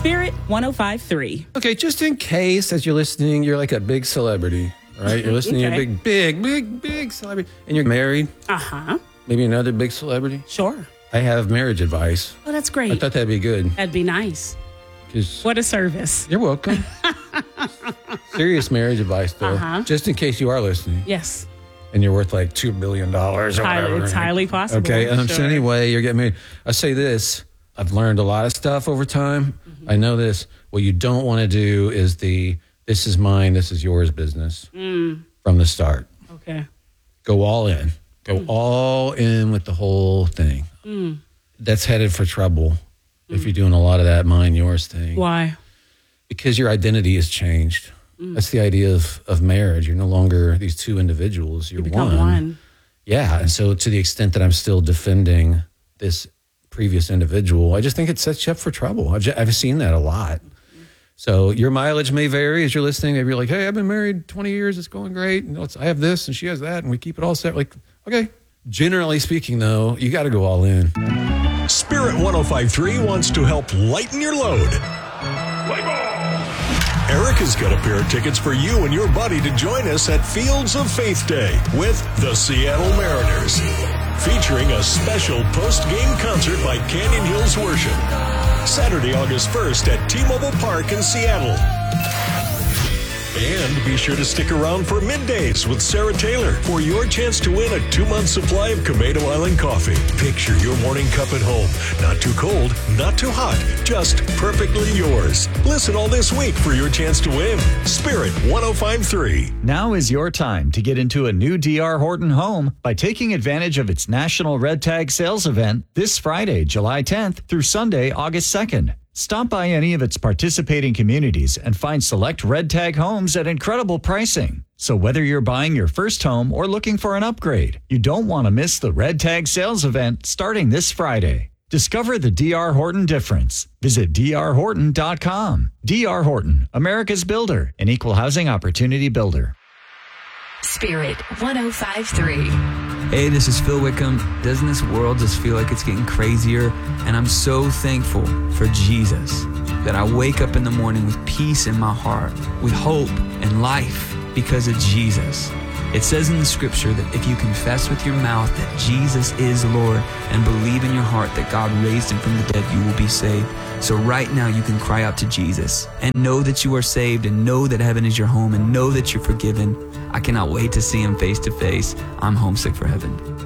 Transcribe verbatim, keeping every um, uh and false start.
Spirit one oh five point three. Okay, just in case as you're listening, you're like a big celebrity, right? You're listening Okay. to a big, big, big, big celebrity, and you're married. Uh-huh. Maybe another big celebrity. Sure. I have marriage advice. Oh, that's I great. thought that'd be good. That'd be nice. 'Cause What a service. you're welcome. Serious marriage advice, though. Uh-huh. Just in case you are listening. Yes. And you're worth like two billion dollars or Highly- whatever. it's highly possible. Okay. Um, So Sure. anyway, you're getting married. I say this. I've learned a lot of stuff over time. Mm-hmm. I know this. What you don't want to do is the this is mine, this is yours business Mm. from the start. Okay. Go all in. Go Mm. all in with the whole thing. Mm. That's headed for trouble if you're doing a lot of that mine, yours thing. Why? Because your identity has changed. Mm. That's the idea of, of marriage. You're no longer these two individuals. You're You become one. one. Yeah. And so to the extent that I'm still defending this previous individual, I just think it sets you up for trouble. I've, ju- I've seen that a lot. So your mileage may vary as you're listening. Maybe you're like, hey, I've been married twenty years. It's going great. And it's, I have this and she has that. And we keep it all set. Like, okay. Generally speaking, though, you got to go all in. Spirit one oh five point three wants to help lighten your load. Erica's got a pair of tickets for you and your buddy to join us at Fields of Faith Day with the Seattle Mariners, featuring a special post-game concert by Canyon Hills Worship. Saturday, August first at T-Mobile Park in Seattle. And be sure to stick around for Middays with Sarah Taylor for your chance to win a two-month supply of Comedo Island coffee. Picture your morning cup at home. Not too cold, not too hot, just perfectly yours. Listen all this week for your chance to win. Spirit one oh five point three. Now is your time to get into a new D R Horton home by taking advantage of its National Red Tag Sales event this Friday, July tenth through Sunday, August second. Stop by any of its participating communities and find select Red Tag homes at incredible pricing. So whether you're buying your first home or looking for an upgrade, you don't want to miss the Red Tag Sales event starting this Friday. Discover the D R Horton difference. Visit d r horton dot com. D R Horton, America's builder, an equal housing opportunity builder. Spirit one oh five point three. Hey, this is Phil Wickham. Doesn't this world just feel like it's getting crazier? And I'm so thankful for Jesus that I wake up in the morning with peace in my heart, with hope and life because of Jesus. It says in the scripture that if you confess with your mouth that Jesus is Lord and believe in your heart that God raised him from the dead, you will be saved. So right now you can cry out to Jesus and know that you are saved and know that heaven is your home and know that you're forgiven. I cannot wait to see him face to face. I'm homesick for heaven.